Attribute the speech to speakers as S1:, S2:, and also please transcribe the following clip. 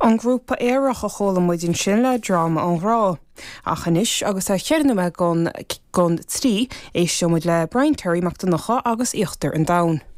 S1: An grúpa éireach a cholamid in sin le drama an rá. Achanis agus a cheirnime gon trí é siomid le Brian Terry Macdonocha agus Íochtar an Down.